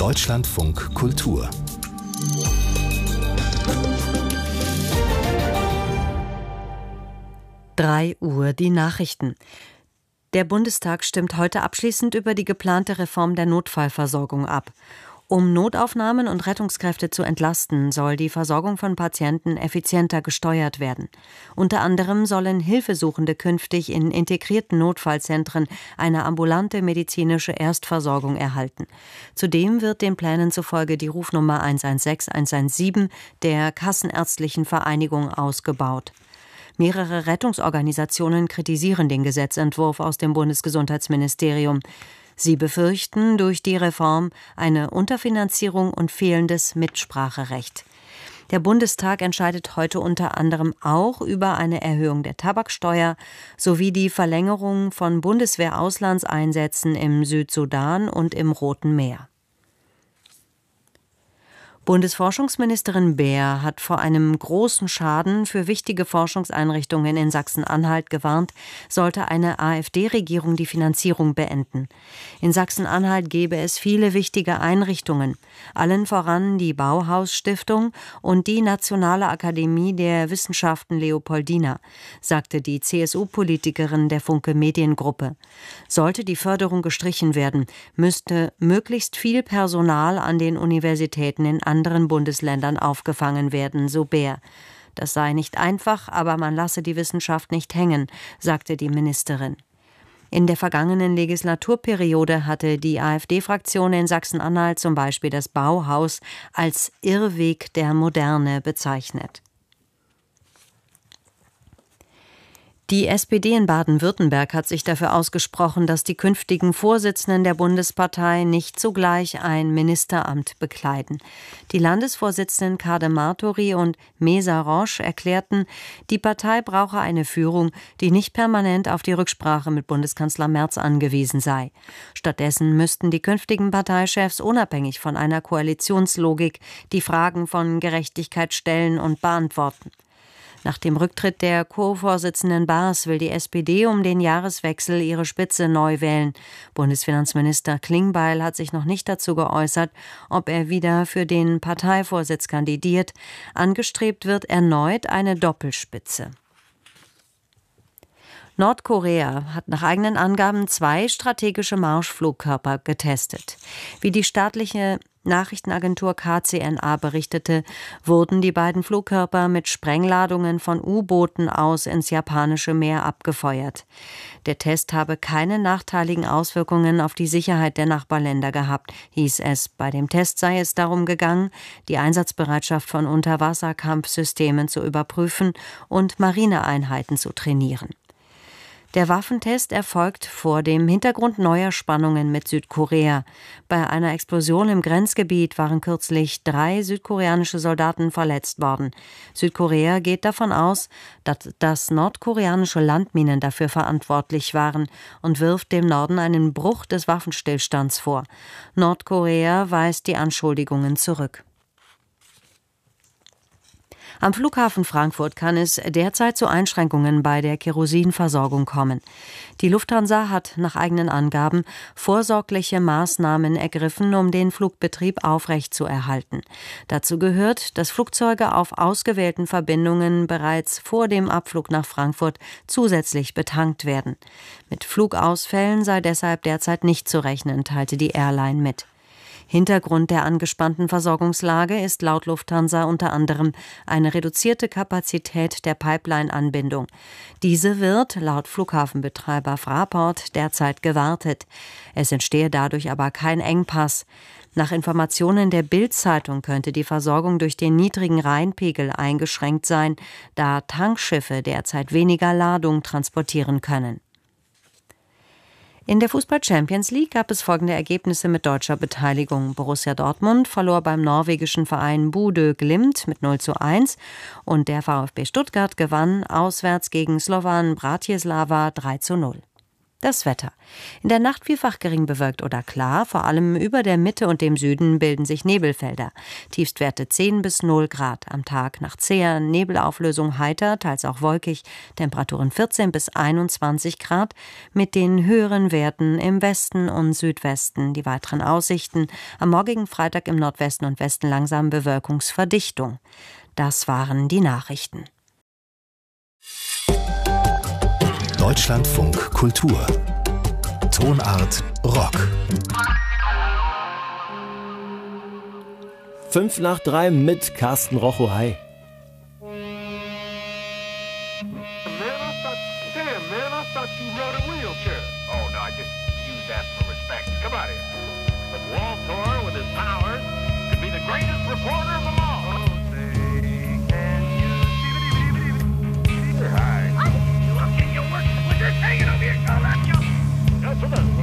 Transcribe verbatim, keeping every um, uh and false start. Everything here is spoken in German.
Deutschlandfunk Kultur. drei Uhr die Nachrichten. Der Bundestag stimmt heute abschließend über die geplante Reform der Notfallversorgung ab. Um Notaufnahmen und Rettungskräfte zu entlasten, soll die Versorgung von Patienten effizienter gesteuert werden. Unter anderem sollen Hilfesuchende künftig in integrierten Notfallzentren eine ambulante medizinische Erstversorgung erhalten. Zudem wird den Plänen zufolge die Rufnummer eins eins sechs eins eins sieben der Kassenärztlichen Vereinigung ausgebaut. Mehrere Rettungsorganisationen kritisieren den Gesetzentwurf aus dem Bundesgesundheitsministerium. Sie befürchten durch die Reform eine Unterfinanzierung und fehlendes Mitspracherecht. Der Bundestag entscheidet heute unter anderem auch über eine Erhöhung der Tabaksteuer sowie die Verlängerung von Bundeswehr-Auslandseinsätzen im Südsudan und im Roten Meer. Bundesforschungsministerin Baer hat vor einem großen Schaden für wichtige Forschungseinrichtungen in Sachsen-Anhalt gewarnt, sollte eine AfD-Regierung die Finanzierung beenden. In Sachsen-Anhalt gäbe es viele wichtige Einrichtungen, allen voran die Bauhaus-Stiftung und die Nationale Akademie der Wissenschaften Leopoldina, sagte die C S U-Politikerin der Funke Mediengruppe. Sollte die Förderung gestrichen werden, müsste möglichst viel Personal an den Universitäten in anderen Bundesländern aufgefangen werden, so Baer. Das sei nicht einfach, aber man lasse die Wissenschaft nicht hängen, sagte die Ministerin. In der vergangenen Legislaturperiode hatte die AfD-Fraktion in Sachsen-Anhalt zum Beispiel das Bauhaus als Irrweg der Moderne bezeichnet. Die S P D in Baden-Württemberg hat sich dafür ausgesprochen, dass die künftigen Vorsitzenden der Bundespartei nicht zugleich ein Ministeramt bekleiden. Die Landesvorsitzenden Kade Martori und Mesa Roche erklärten, die Partei brauche eine Führung, die nicht permanent auf die Rücksprache mit Bundeskanzler Merz angewiesen sei. Stattdessen müssten die künftigen Parteichefs unabhängig von einer Koalitionslogik die Fragen von Gerechtigkeit stellen und beantworten. Nach dem Rücktritt der Co-Vorsitzenden Baas will die S P D um den Jahreswechsel ihre Spitze neu wählen. Bundesfinanzminister Klingbeil hat sich noch nicht dazu geäußert, ob er wieder für den Parteivorsitz kandidiert. Angestrebt wird erneut eine Doppelspitze. Nordkorea hat nach eigenen Angaben zwei strategische Marschflugkörper getestet. Wie die staatliche Nachrichtenagentur K C N A berichtete, wurden die beiden Flugkörper mit Sprengladungen von U-Booten aus ins japanische Meer abgefeuert. Der Test habe keine nachteiligen Auswirkungen auf die Sicherheit der Nachbarländer gehabt, hieß es. Bei dem Test sei es darum gegangen, die Einsatzbereitschaft von Unterwasserkampfsystemen zu überprüfen und Marineeinheiten zu trainieren. Der Waffentest erfolgt vor dem Hintergrund neuer Spannungen mit Südkorea. Bei einer Explosion im Grenzgebiet waren kürzlich drei südkoreanische Soldaten verletzt worden. Südkorea geht davon aus, dass, dass nordkoreanische Landminen dafür verantwortlich waren und wirft dem Norden einen Bruch des Waffenstillstands vor. Nordkorea weist die Anschuldigungen zurück. Am Flughafen Frankfurt kann es derzeit zu Einschränkungen bei der Kerosinversorgung kommen. Die Lufthansa hat nach eigenen Angaben vorsorgliche Maßnahmen ergriffen, um den Flugbetrieb aufrechtzuerhalten. Dazu gehört, dass Flugzeuge auf ausgewählten Verbindungen bereits vor dem Abflug nach Frankfurt zusätzlich betankt werden. Mit Flugausfällen sei deshalb derzeit nicht zu rechnen, teilte die Airline mit. Hintergrund der angespannten Versorgungslage ist laut Lufthansa unter anderem eine reduzierte Kapazität der Pipeline-Anbindung. Diese wird, laut Flughafenbetreiber Fraport, derzeit gewartet. Es entstehe dadurch aber kein Engpass. Nach Informationen der Bild-Zeitung könnte die Versorgung durch den niedrigen Rheinpegel eingeschränkt sein, da Tankschiffe derzeit weniger Ladung transportieren können. In der Fußball-Champions League gab es folgende Ergebnisse mit deutscher Beteiligung. Borussia Dortmund verlor beim norwegischen Verein Bodø Glimt mit null zu eins und der VfB Stuttgart gewann auswärts gegen Slovan Bratislava drei zu null. Das Wetter. In der Nacht vielfach gering bewölkt oder klar, vor allem über der Mitte und dem Süden bilden sich Nebelfelder. Tiefstwerte zehn bis null Grad. Am Tag nach zäher Nebelauflösung heiter, teils auch wolkig, Temperaturen vierzehn bis einundzwanzig Grad, mit den höheren Werten im Westen und Südwesten. Die weiteren Aussichten: am morgigen Freitag im Nordwesten und Westen langsam Bewölkungsverdichtung. Das waren die Nachrichten. Deutschlandfunk Kultur. Tonart Rock. Fünf nach drei mit Carsten Rochow. Hi. Hanging over here, come at you. That's what